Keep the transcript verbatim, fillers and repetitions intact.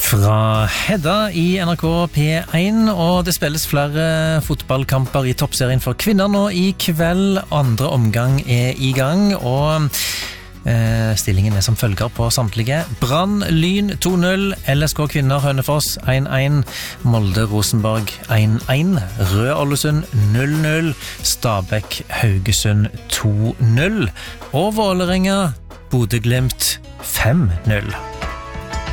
Fra Hedda i N R K P én, og det spilles flere fotballkamper i toppserien for kvinner nå i kveld. Andre omgang er i gang, og eh, stillingen er som følger på samtlige. Brann Lyn to null, L S K Kvinner Hønefoss én én, Molde Rosenborg én én, Rød Ålesund null null, Stabæk Haugesund to null, og Vålerenga Bodø Glimt fem null.